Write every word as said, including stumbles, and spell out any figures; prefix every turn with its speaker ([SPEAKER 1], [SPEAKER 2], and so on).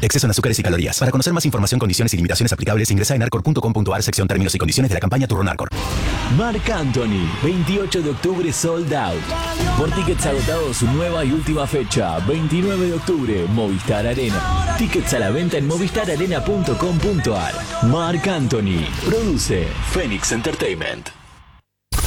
[SPEAKER 1] Exceso en azúcares y calorías. Para conocer más información, condiciones y limitaciones aplicables, ingresa en arcor punto com punto ar, sección términos y condiciones de la campaña Turro Narcor.
[SPEAKER 2] Marc Anthony, veintiocho de octubre, sold out. Por tickets agotados, su nueva y última fecha, veintinueve de octubre, Movistar Arena. Tickets a la venta en movistar arena punto com punto ar. Marc Anthony, produce Phoenix Entertainment.